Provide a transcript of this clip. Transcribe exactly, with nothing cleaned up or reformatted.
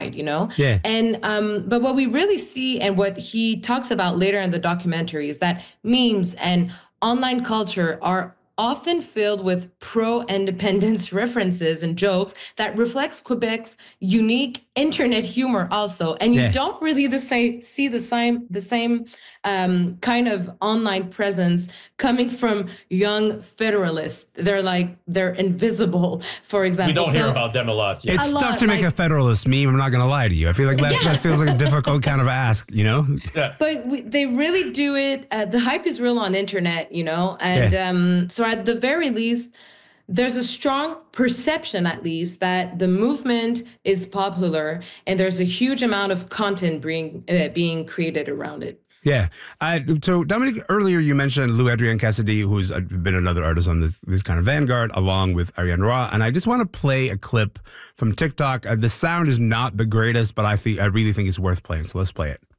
you know? Yeah. And um, but what we really see and what he talks about later in the documentary is that memes and online culture are often filled with pro-independence references and jokes that reflects Quebec's unique internet humor also. And you Yeah. don't really the same, see the same the same um, kind of online presence coming from young federalists. They're like, they're invisible, for example. We don't So- hear about them a lot. Yeah. It's A tough lot, to make like- a Federalist meme. I'm not going to lie to you. I feel like that, Yeah. that feels like a difficult kind of ask, you know? Yeah. But we, they really do it. Uh, the hype is real on internet, you know? And Yeah. um, so at the very least, there's a strong perception, at least, that the movement is popular and there's a huge amount of content being, uh, being created around it. Yeah. I, so, Dominic, earlier you mentioned Lou Adrian Cassidy, who's been another artist on this, this kind of vanguard, along with Ariane Roy. And I just want to play a clip from TikTok. Uh, the sound is not the greatest, but I think I really think it's worth playing. So let's play it.